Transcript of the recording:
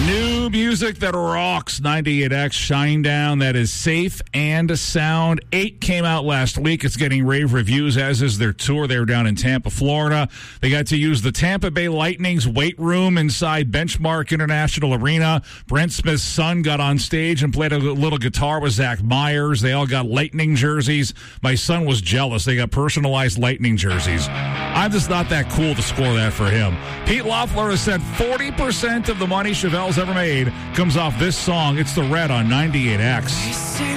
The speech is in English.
New music that rocks. 98X Shinedown. That is Safe and Sound. 8 came out last week. It's getting rave reviews, as is their tour. They were down in Tampa, Florida. They got to use the Tampa Bay Lightning's weight room inside Benchmark International Arena. Brent Smith's son got on stage and played a little guitar with Zach Myers. They all got Lightning jerseys. My son was jealous. They got personalized Lightning jerseys. I'm just not that cool to score that for him. Pete Loeffler has said 40% of the money Chevelle's ever made comes off this song. It's The Red on 98X.